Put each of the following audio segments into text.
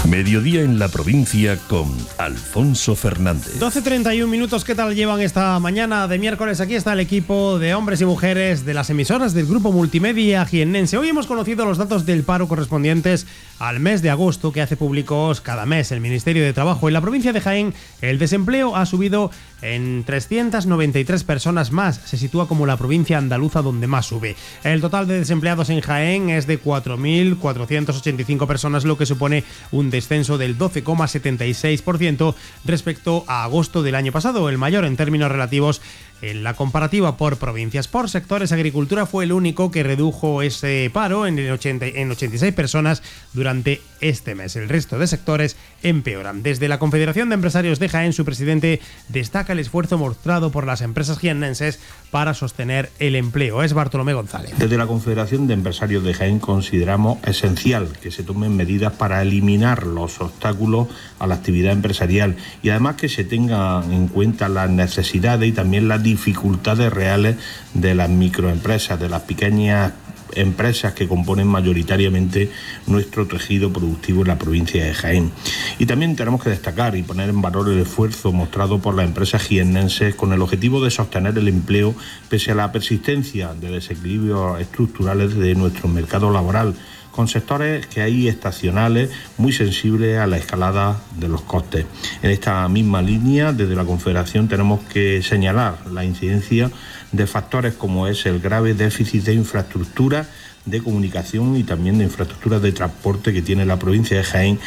Mediodía en la provincia con Alfonso Fernández. 12:31 minutos, ¿qué tal llevan esta mañana de miércoles? Aquí está el equipo de hombres y mujeres de las emisoras del Grupo Multimedia Jiennense. Hoy hemos conocido los datos del paro correspondientes al mes de agosto que hace públicos cada mes el Ministerio de Trabajo. En la provincia de Jaén, el desempleo ha subido en 393 personas más. Se sitúa como la provincia andaluza donde más sube. El total de desempleados en Jaén es de 4.485 personas, lo que supone un descenso del 12,76% respecto a agosto del año pasado, el mayor en términos relativos. En la comparativa por provincias, por sectores, agricultura fue el único que redujo ese paro en 86 personas durante este mes. El resto de sectores empeoran. Desde la Confederación de Empresarios de Jaén, su presidente destaca el esfuerzo mostrado por las empresas jiennenses para sostener el empleo. Es Bartolomé González. Desde la Confederación de Empresarios de Jaén consideramos esencial que se tomen medidas para eliminar los obstáculos a la actividad empresarial y además que se tengan en cuenta las necesidades y también las dificultades reales de las microempresas, de las pequeñas empresas que componen mayoritariamente nuestro tejido productivo en la provincia de Jaén. Y también tenemos que destacar y poner en valor el esfuerzo mostrado por las empresas jiennenses con el objetivo de sostener el empleo pese a la persistencia de desequilibrios estructurales de nuestro mercado laboral, con sectores que hay estacionales muy sensibles a la escalada de los costes. En esta misma línea, desde la Confederación tenemos que señalar la incidencia de factores como es el grave déficit de infraestructura de comunicación y también de infraestructuras de transporte que tiene la provincia de Jaén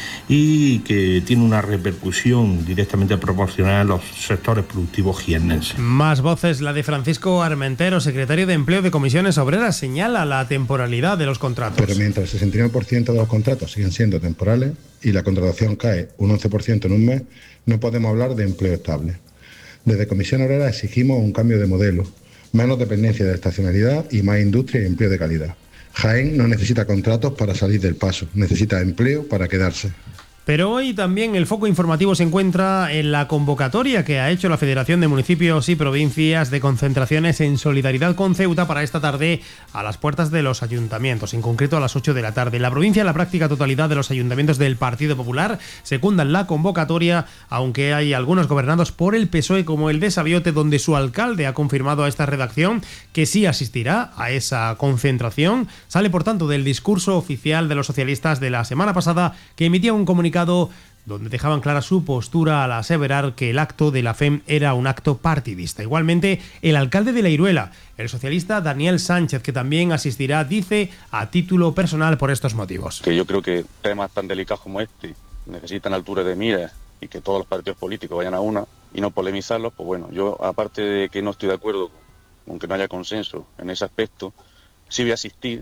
y que tiene una repercusión directamente proporcional a los sectores productivos jiennenses. Más voces, la de Francisco Armentero, secretario de Empleo de Comisiones Obreras, señala la temporalidad de los contratos. Pero mientras el 69% de los contratos siguen siendo temporales y la contratación cae un 11% en un mes, no podemos hablar de empleo estable. Desde Comisión Obrera exigimos un cambio de modelo, menos dependencia de estacionalidad y más industria y empleo de calidad. Jaén no necesita contratos para salir del paso, necesita empleo para quedarse. Pero hoy también el foco informativo se encuentra en la convocatoria que ha hecho la Federación de Municipios y Provincias de concentraciones en solidaridad con Ceuta para esta tarde a las puertas de los ayuntamientos, en concreto a las 8 de la tarde. En la provincia, la práctica totalidad de los ayuntamientos del Partido Popular secundan la convocatoria, aunque hay algunos gobernados por el PSOE, como el de Sabiote, donde su alcalde ha confirmado a esta redacción que sí asistirá a esa concentración. Sale, por tanto, del discurso oficial de los socialistas de la semana pasada, que emitía un comunicado donde dejaban clara su postura al aseverar que el acto de la FEM era un acto partidista. Igualmente, el alcalde de La Iruela, el socialista Daniel Sánchez, que también asistirá, dice a título personal por estos motivos. Que yo creo que temas tan delicados como este necesitan altura de miras y que todos los partidos políticos vayan a una y no polemizarlos. Pues bueno, yo aparte de que no estoy de acuerdo con que no haya consenso en ese aspecto, sí voy a asistir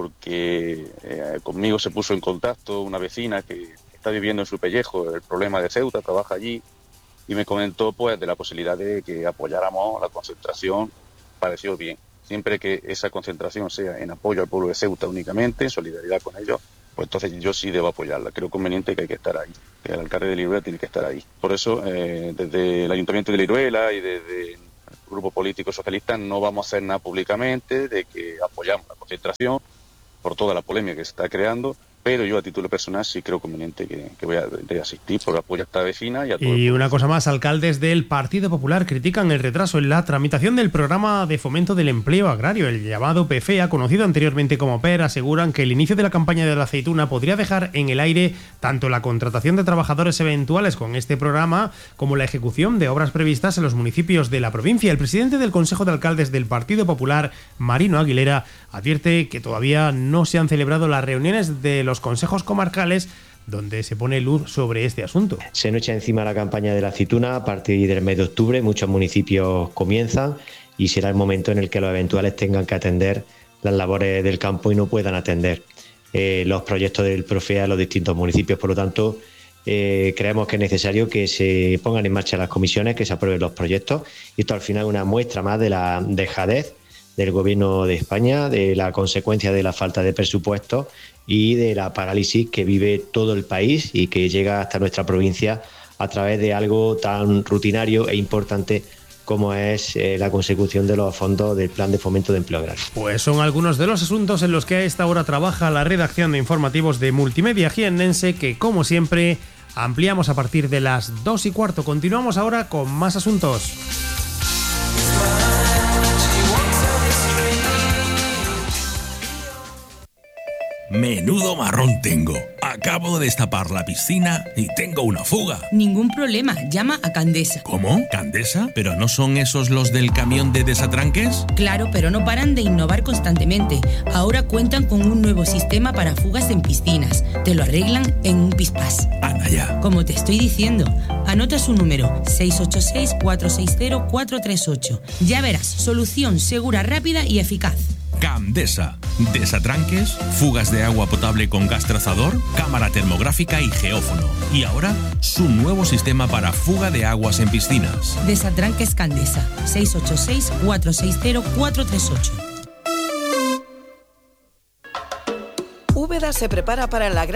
porque conmigo se puso en contacto una vecina que está viviendo en su pellejo el problema de Ceuta, trabaja allí y me comentó pues de la posibilidad de que apoyáramos la concentración. Pareció bien, siempre que esa concentración sea en apoyo al pueblo de Ceuta únicamente, en solidaridad con ellos, pues entonces yo sí debo apoyarla. Creo conveniente que hay que estar ahí, que el alcalde de La Iruela tiene que estar ahí. Por eso desde el Ayuntamiento de La Iruela y desde el Grupo Político Socialista no vamos a hacer nada públicamente de que apoyamos la concentración por toda la polémica que se está creando, pero yo a título personal sí creo conveniente que voy a asistir por apoyo a esta vecina y a todo. Y una cosa más, alcaldes del Partido Popular critican el retraso en la tramitación del programa de fomento del empleo agrario, el llamado PFEA, conocido anteriormente como PER. Aseguran que el inicio de la campaña de la aceituna podría dejar en el aire tanto la contratación de trabajadores eventuales con este programa como la ejecución de obras previstas en los municipios de la provincia. El presidente del Consejo de Alcaldes del Partido Popular, Marino Aguilera, advierte que todavía no se han celebrado las reuniones de los consejos comarcales donde se pone luz sobre este asunto. Se nos echa encima la campaña de la aceituna a partir del mes de octubre. Muchos municipios comienzan y será el momento en el que los eventuales tengan que atender las labores del campo y no puedan atender los proyectos del PROFEA en los distintos municipios. Por lo tanto, creemos que es necesario que se pongan en marcha las comisiones, que se aprueben los proyectos, y esto al final es una muestra más de la dejadez del Gobierno de España, de la consecuencia de la falta de presupuesto y de la parálisis que vive todo el país y que llega hasta nuestra provincia a través de algo tan rutinario e importante como es la consecución de los fondos del Plan de Fomento de Empleo Agrario. Pues son algunos de los asuntos en los que a esta hora trabaja la redacción de informativos de Multimedia Jiennense, que como siempre ampliamos a partir de las 2:15. Continuamos ahora con más asuntos. Menudo marrón tengo. Acabo de destapar la piscina y tengo una fuga. Ningún problema, llama a Candesa. ¿Cómo? ¿Candesa? ¿Pero no son esos los del camión de desatranques? Claro, pero no paran de innovar constantemente. Ahora cuentan con un nuevo sistema para fugas en piscinas. Te lo arreglan en un pispás. Anda ya. Como te estoy diciendo, anota su número, 686-460-438. Ya verás, solución segura, rápida y eficaz. Candesa. Desatranques, fugas de agua potable con gas trazador, cámara termográfica y geófono. Y ahora, su nuevo sistema para fuga de aguas en piscinas. Desatranques Candesa, 686-460-438. Úbeda se prepara para la gran